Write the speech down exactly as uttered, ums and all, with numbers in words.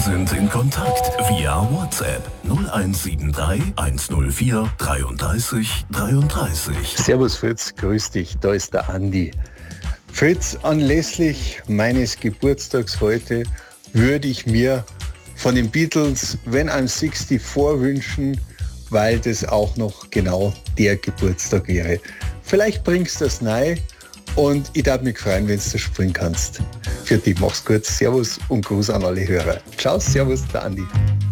sind in Kontakt via WhatsApp null eins sieben drei eins null vier dreiunddreißig dreiunddreißig. Servus Fritz, grüß dich, da ist der Andi. Fritz, anlässlich meines Geburtstags heute würde ich mir von den Beatles When I'm sixty-four wünschen, weil das auch noch genau der Geburtstag wäre. Vielleicht bringst du das rein und ich darf mich freuen, wenn du das springen kannst. Für dich, mach's gut, Servus und Gruß an alle Hörer. Ciao, Servus, der Andi.